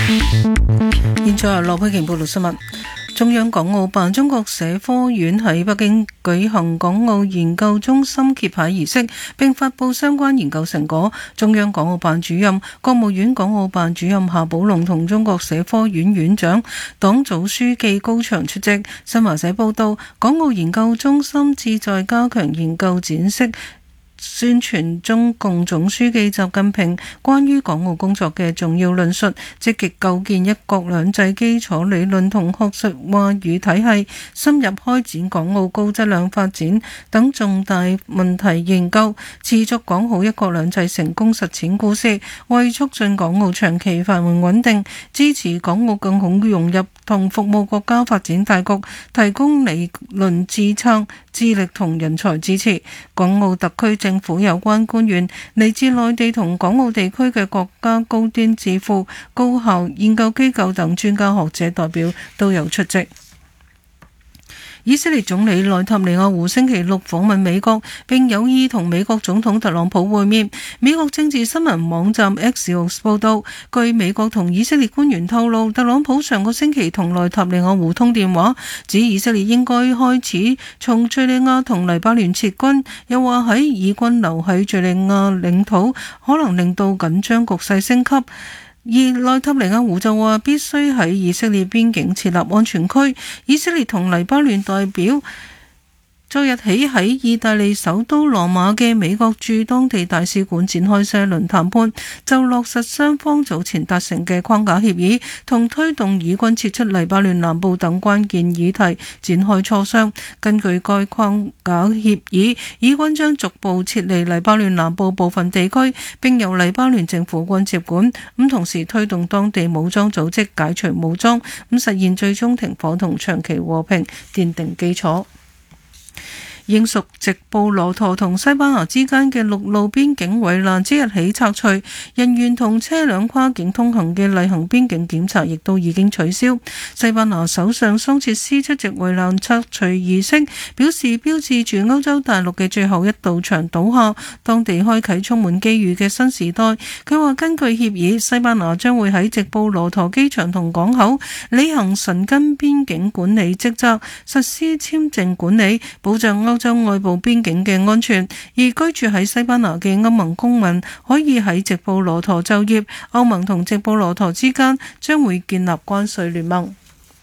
現在由羅佩瓊報道新聞。中央港澳辦、中國社科院喺北京舉行港澳研究中心揭牌儀式，並發佈相關研究成果。中央港澳辦主任、國務院港澳辦主任夏寶龍同中國社科院院長、黨組書記高翔出席。新華社報道，港澳研究中心旨在加強研究展示宣傳中共總書記習近平關於港澳工作嘅重要論述，積極構建一國兩制基礎理論同學術話語體系，深入開展港澳高質量發展等重大問題研究，持續講好一國兩制成功實踐故事，為促進港澳長期繁榮穩定，支持港澳更好融入同服務國家發展大局，提供理論支撐、智力同人才支持。港澳特區政府有關官員、嚟自內地同港澳地區嘅國家高端智庫、高校、研究機構等專家學者代表都有出席。以色列總理內塔尼亞胡星期六訪問美國，並有意同美國總統特朗普會面。美國政治新聞網站 Axios 報道，據美國同以色列官員透露，特朗普上個星期同內塔尼亞胡通電話，指以色列應該開始從敘利亞同黎巴嫩撤軍，又話喺以軍留喺敘利亞領土可能令到緊張局勢升級。而內塔尼亞胡就話必須喺以色列邊境設立安全區。以色列同黎巴嫩代表昨日起喺意大利首都羅馬嘅美國駐當地大使館展開新一輪談判，就落實雙方早前達成嘅框架協議同推動以軍撤出黎巴嫩南部等關鍵議題展開磋商。根據該框架協議，以軍將逐步撤離黎巴嫩南部部分地區，並由黎巴嫩政府軍接管，同時推動當地武裝組織解除武裝，實現最終停火同長期和平奠定基礎。英屬直布羅陀同西班牙之間嘅陸路邊境圍欄即日起拆除，人員同車輛跨境通行嘅例行邊境檢查亦都已經取消。西班牙首相桑切斯出席圍欄拆除儀式，表示標誌住歐洲大陸嘅最後一道牆倒下，當地開啟充滿機遇嘅新時代。佢話根據協議，西班牙將會喺直布羅陀機場同港口履行神根邊境管理職責，實施簽證管理，保障歐洲外部邊境嘅安全，而居住喺西班牙嘅歐盟公民可以喺直布羅陀就業。歐盟同直布羅陀之間將會建立關稅聯盟。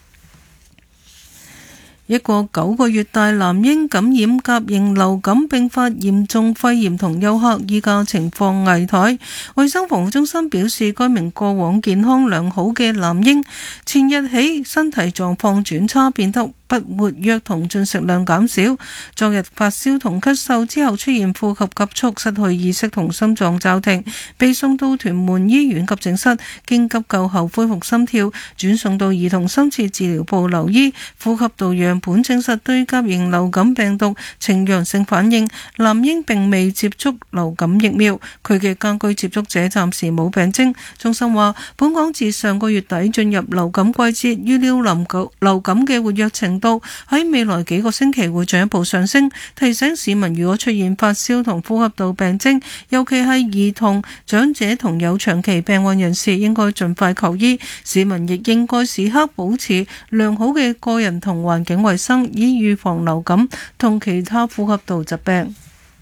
一個9個月大男嬰感染甲型流感並發嚴重肺炎同休克，依家情況危殆。衛生防護中心表示，該名過往健康良好嘅男嬰前日起身體狀況轉差，變得不活躍同進食量減少。昨日發燒同咳嗽之後出現呼吸急促、失去意識同心臟驟停，被送到屯門醫院急症室，經急救後恢復心跳，轉送到兒童深切治療部留醫。呼吸道樣本證實對甲型流感病毒呈陽性反應。男嬰並未接觸流感疫苗，佢嘅家居接觸者暫時冇病徵。中心話，本港自上個月底進入流感季節，預料流感嘅活躍程度喺未來幾個星期會進一步上升，提醒市民如果出現發燒同呼吸道病徵，尤其係兒童、長者同有長期病患人士，應該盡快求醫。市民亦應該時刻保持良好嘅個人同環境衛生，以預防流感同其他呼吸道疾病。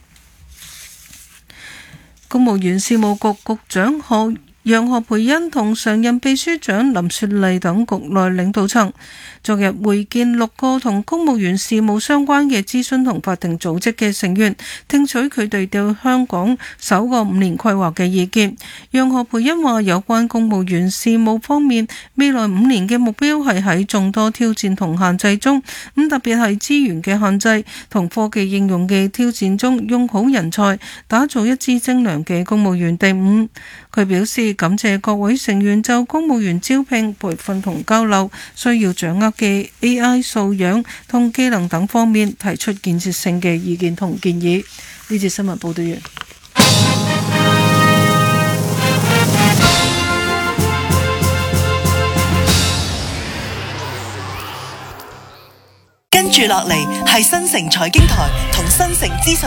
公務員事務局局長楊何蓓茵同常任秘書長林雪麗等局內領導層昨日會見6個同公務員事務相關嘅諮詢同法定組織嘅成員，聽取佢哋對香港首個5年規劃嘅意見。楊何蓓茵話，有關公務員事務方面，未來5年嘅目標係喺眾多挑戰同限制中，特別係資源嘅限制同科技應用嘅挑戰中，用好人才，打造一支精良嘅公務員隊伍。佢表示感謝各位成員就公務員招聘、培訓同交流需要掌握嘅 AI 素養同技能等方面提出建設性嘅意見同建議。呢節新聞報道完。 跟住落嚟係新城財經台同新城資訊